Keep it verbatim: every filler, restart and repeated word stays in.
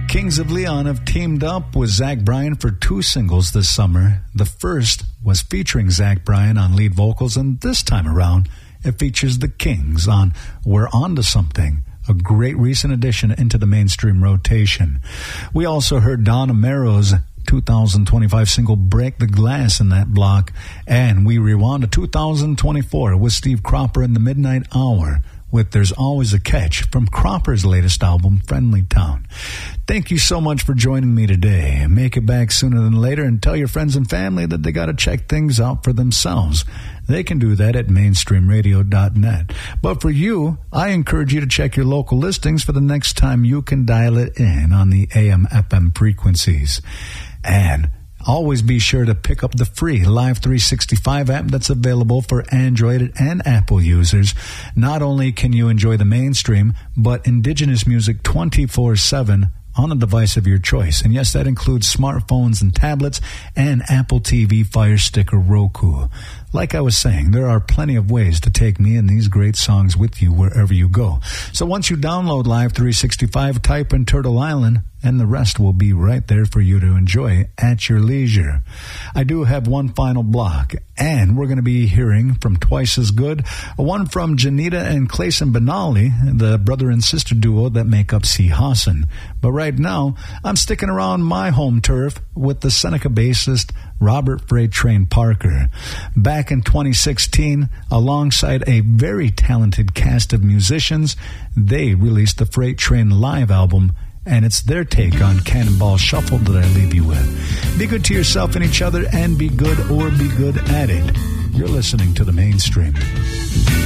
Kings of Leon have teamed up with Zach Bryan for two singles this summer. The first was featuring Zach Bryan on lead vocals, and this time around, it features the Kings on We're On to Something, a great recent addition into the mainstream rotation. We also heard Don Amero's two thousand twenty-five single Break the Glass in that block, and we rewound to two thousand twenty-four with Steve Cropper in the Midnight Hour with There's Always a Catch from Cropper's latest album, Friendly Town. Thank you so much for joining me today. Make it back sooner than later and tell your friends and family that they got to check things out for themselves. They can do that at mainstream radio dot net. But for you, I encourage you to check your local listings for the next time you can dial it in on the A M F M frequencies. And always be sure to pick up the free Live three sixty-five app that's available for Android and Apple users. Not only can you enjoy the mainstream, but indigenous music twenty-four seven on a device of your choice. And yes, that includes smartphones and tablets and Apple T V, Fire Stick, or Roku. Like I was saying, there are plenty of ways to take me and these great songs with you wherever you go. So once you download Live three sixty-five, type in Turtle Island, and the rest will be right there for you to enjoy at your leisure. I do have one final block, and we're going to be hearing from Twice as Good, one from Janita and Clayson Benali, the brother and sister duo that make up C. Hassan. But right now, I'm sticking around my home turf with the Seneca bassist Robert Freight Train Parker. Back in twenty sixteen, alongside a very talented cast of musicians, they released the Freight Train live album, and it's their take on Cannonball Shuffle that I leave you with. Be good to yourself and each other, and be good or be good at it. You're listening to The Mainstream.